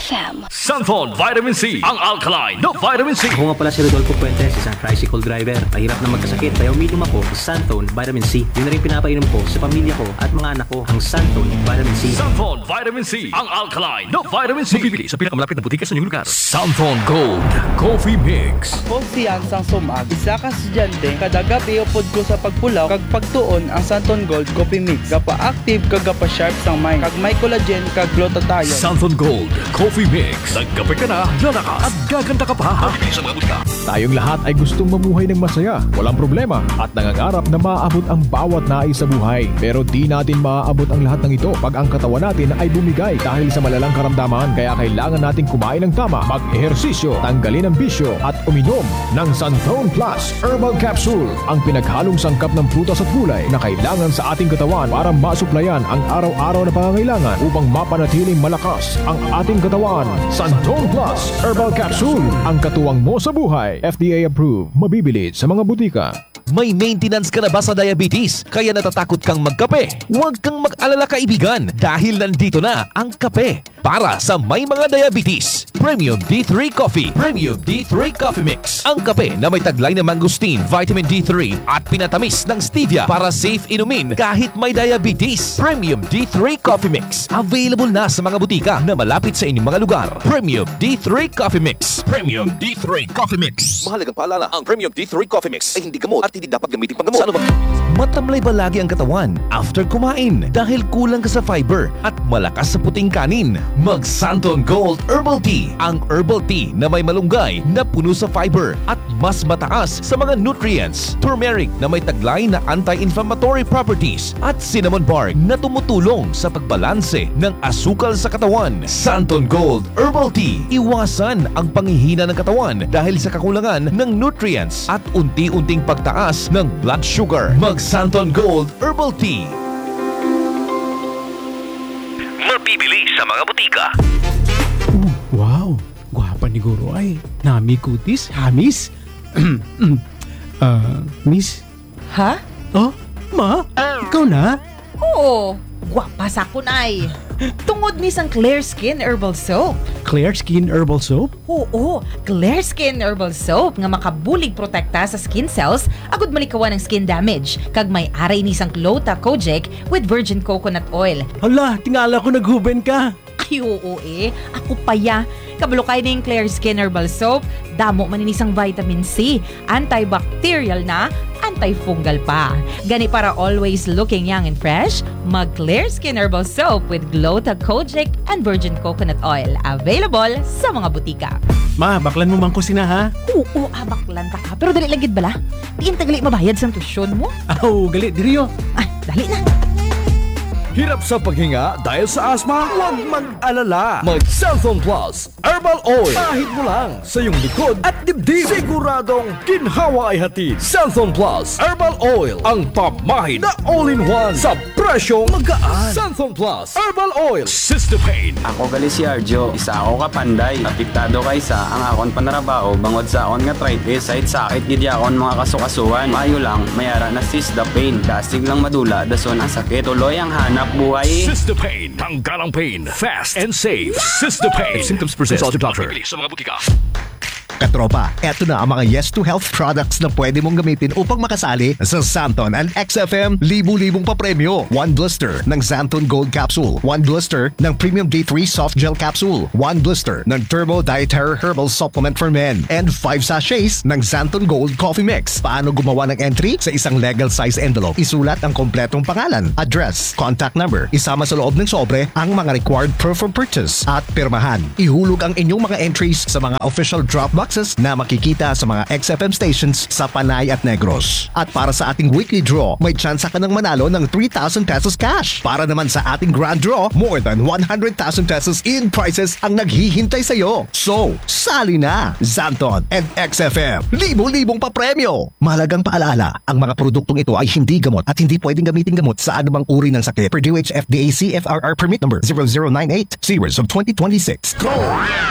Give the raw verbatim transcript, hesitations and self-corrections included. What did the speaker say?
F M. Santon Vitamin C, ang alkaline na vitamin C. Ako nga pala si Rodolfo Puentes, isang tricycle driver. Mahirap na magkasakit, kaya uminom ako sa Santon Vitamin C. Yun na rin pinapainom ko sa pamilya ko at mga anak ko, ang Santon Vitamin C. Santon Vitamin C, ang alkaline na vitamin C. Mabibili sa pinakamalapit na butika sa inyong lugar. Santon Gold Coffee Mix. Konfiyansang sumag, isa ka estudyante, kada gabi upod ko sa pagpulaw, kag pagtuon ang Santon Gold Coffee Mix. Gapa-active kag gapa-sharp sang mind, kag may collagen kag glutathione. Santon Gold Coffee Mix. Nagkape ka na, lalakas at gaganda ka pa. Mabibili sa mga butika. Tayong lahat ay gustong mamuhay ng masaya, walang problema, at nangangarap na maaabot ang bawat nais sa buhay. Pero di natin maaabot ang lahat ng ito pag ang katawan natin ay bumigay dahil sa malalang karamdaman. Kaya kailangan natin kumain ng tama, mag-ehersisyo, tanggalin ang bisyo, at uminom ng Santon Plus Herbal Capsule, ang pinaghalong sangkap ng prutas at gulay na kailangan sa ating katawan para masuplayan ang araw-araw na pangangailangan upang mapanatiling malakas ang ating katawan. Santon Plus Herbal Capsule, ang katuwang mo sa buhay. F D A approved, mabibili sa mga butika. May maintenance ka na ba sa diabetes? Kaya natatakot kang magkape? Huwag kang mag-alala kaibigan dahil nandito na ang kape para sa may mga diabetes. Premium D three Coffee, Premium D three Coffee Mix. Ang kape na may taglay na mangosteen, vitamin D three at pinatamis ng stevia para safe inumin kahit may diabetes. Premium D three Coffee Mix. Available na sa mga butika na malapit sa inyong mga lugar. Premium D three Coffee Mix. Premium D three Coffee Mix. Mahalagang paalala, ang Premium D three Coffee Mix ay hindi gamot at hindi dapat gamitin panggamot. Sa ano ba? Matamlay ba lagi ang katawan after kumain dahil kulang ka sa fiber at malakas sa puting kanin? Mag Santon Gold Herbal Tea, ang herbal tea na may malunggay na puno sa fiber at mas mataas sa mga nutrients. Turmeric na may taglay na anti-inflammatory properties at cinnamon bark na tumutulong sa pagbalanse ng asukal sa katawan. Santon Gold Herbal Tea, iwasan ang panghihina ng katawan dahil sa kakulangan ng nutrients at unti-unting pagtaas ng blood sugar. Mag Santon Gold Herbal Tea. Mabibili sa mga butika. Oh, wow, gwapa ni Guro ay. Nami kutis, hamis. uh, miss? Ha? Oh, ma? Ikaw na? Oo, gwapa sa kunay. Tungod ni sang Clear Skin Herbal Soap. Clear Skin Herbal Soap? Oo, Clear Skin Herbal Soap nga makabulig protekta sa skin cells agud malikawan ng skin damage kag may aray ni sang Glota Kojic with virgin coconut oil. Hala, tingala ko naghuben ka. Ay oo eh, ako pa ya. Kabalo kay ning Clear Skin Herbal Soap, damo man ni isang vitamin C, antibacterial na, antifungal pa. Gani para always looking young and fresh, mag Clear Skin Herbal Soap with Glota Kojic and virgin coconut oil. Available sa mga butika. Ma, baklan mo man ko sina ha? Oo, ah, baklan ta ka. Pero dali lagid bala? Diin tagali mabayad sa tusyon mo? Aw, gali, diriyo. Ay, dali na. Hirap sa paghinga dahil sa asma? Huwag mag-alala. Mag Santon Plus Herbal Oil. Kahit mo lang sa iyong likod at dibdib. Siguradong ginhawa ay hatid. Santon Plus Herbal Oil, ang pamahid na all-in-one sa presyong magaan. Santon Plus Herbal Oil. Cystopain. Ako gali si Arjo, isa ako ka panday. Apektado kay sa ang akon panarabaho bangod sa akon nga arthritis kahit sakit gid akon mga kasukasuan. Mayo lang mayara na Cystopain. Dasig lang madula dason ang sakit tuloy ang hanap buhay. Cystopain. Tanggal ang pain. Fast and safe. Cystopain. If symptoms persist, consult your doctor. Sa mga butika. Katropa, eto na ang mga Yes to Health products na pwede mong gamitin upang makasali sa Santon and X F M libu-libong papremyo. One blister ng Santon Gold Capsule. One blister ng Premium D three Soft Gel Capsule. One blister ng Turbo Dietary Herbal Supplement for Men. And five sachets ng Santon Gold Coffee Mix. Paano gumawa ng entry? Sa isang legal size envelope, isulat ang kompletong pangalan, address, contact number. Isama sa loob ng sobre ang mga required proof of purchase at pirmahan. Ihulog ang inyong mga entries sa mga official drop box na makikita sa mga X F M stations sa Panay at Negros. At para sa ating weekly draw, may chance ka ng manalo ng three thousand pesos cash. Para naman sa ating grand draw, more than one hundred thousand pesos in prizes ang naghihintay sa iyo. So, sali na! Santon and X F M, libo-libong papremyo! Mahalagang paalala, ang mga produktong ito ay hindi gamot at hindi pwedeng gamitin gamot sa anumang uri ng sakit. Per D O H F D A C F R R permit number zero zero nine eight series of twenty twenty-six. Go!